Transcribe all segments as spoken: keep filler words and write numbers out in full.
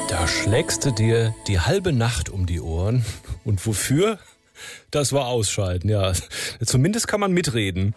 Da schlägst du dir die halbe Nacht um die Ohren. Und wofür? Das war Ausscheiden, ja. Zumindest kann man mitreden.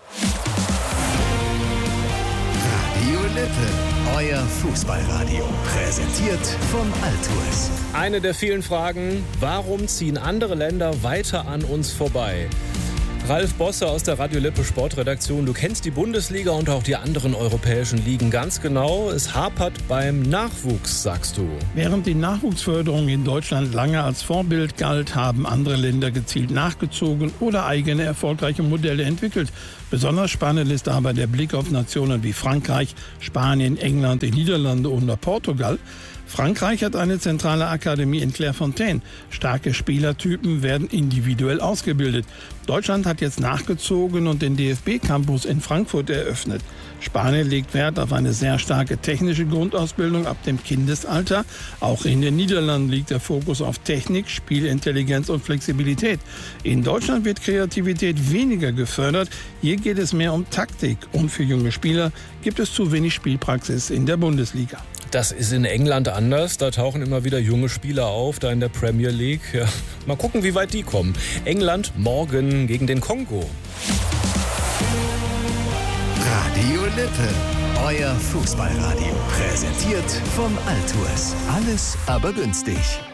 Radio Lippe, euer Fußballradio. Präsentiert von Altours. Eine der vielen Fragen, warum ziehen andere Länder weiter an uns vorbei? Ralf Bosse aus der Radio Lippe Sportredaktion. Du kennst die Bundesliga und auch die anderen europäischen Ligen ganz genau. Es hapert beim Nachwuchs, sagst du. Während die Nachwuchsförderung in Deutschland lange als Vorbild galt, haben andere Länder gezielt nachgezogen oder eigene erfolgreiche Modelle entwickelt. Besonders spannend ist aber der Blick auf Nationen wie Frankreich, Spanien, England, die Niederlande oder Portugal. Frankreich hat eine zentrale Akademie in Clairefontaine. Starke Spielertypen werden individuell ausgebildet. Deutschland hat jetzt nachgezogen und den D F B-Campus in Frankfurt eröffnet. Spanien legt Wert auf eine sehr starke technische Grundausbildung ab dem Kindesalter. Auch in den Niederlanden liegt der Fokus auf Technik, Spielintelligenz und Flexibilität. In Deutschland wird Kreativität weniger gefördert. Hier geht es mehr um Taktik. Und für junge Spieler gibt es zu wenig Spielpraxis in der Bundesliga. Das ist in England anders. Da tauchen immer wieder junge Spieler auf, da in der Premier League. Ja, mal gucken, wie weit die kommen. England morgen gegen den Kongo. Radio Lippe, euer Fußballradio. Präsentiert von Altours. Alles aber günstig.